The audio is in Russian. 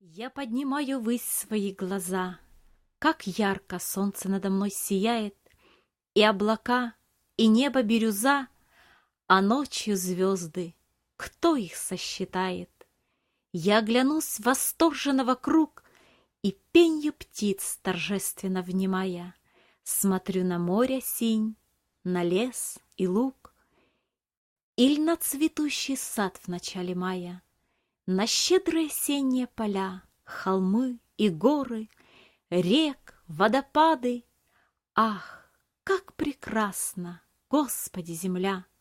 Я поднимаю ввысь свои глаза, как ярко солнце надо мной сияет, и облака, и небо бирюза, а ночью звезды, кто их сосчитает? Я оглянусь восторженно вокруг и пенью птиц торжественно внимая, смотрю на море синь, на лес и луг, или на цветущий сад в начале мая, на щедрые осенние поля, холмы и горы, рек, водопады. Ах, как прекрасна, Господи, земля!